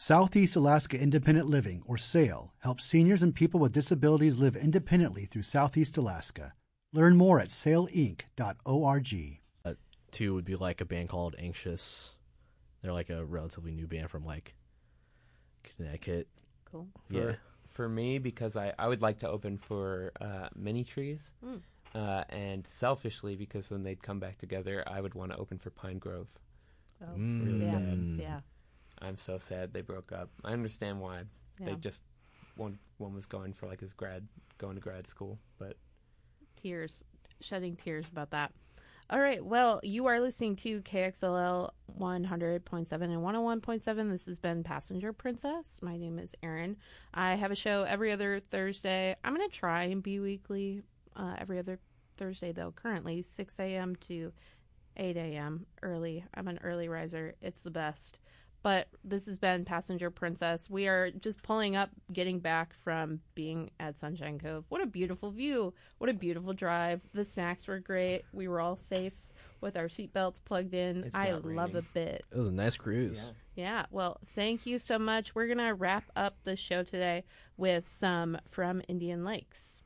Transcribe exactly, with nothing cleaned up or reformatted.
Southeast Alaska Independent Living, or SAIL, helps seniors and people with disabilities live independently through Southeast Alaska. Learn more at sail inc dot org. Uh, two would be like a band called Anxious. They're like a relatively new band from like Connecticut. Cool. For, Yeah. for me, because I, I would like to open for uh, Mini Trees. Mm. Uh, and selfishly, because then they'd come back together, I would want to open for Pine Grove. Oh, Mm. yeah, Mm. yeah, I'm so sad they broke up. I understand why. yeah. They just one one was going for like his grad going to grad school, but Tears, shedding tears about that. All right, well, you are listening to K X L L one hundred point seven and one oh one point seven. This has been Passenger Princess. My name is Erin. I have a show every other Thursday. I'm going to try and be weekly uh, every other Thursday, though. Currently, six a.m. to eight a.m. early. I'm an early riser. It's the best. But this has been Passenger Princess. We are just pulling up, getting back from being at Sunshine Cove. What a beautiful view. What a beautiful drive. The snacks were great. We were all safe with our seatbelts plugged in. It's I not love raining. a bit. It was a nice cruise. yeah. Yeah, well, thank you so much. We're going to wrap up the show today with some From Indian Lakes.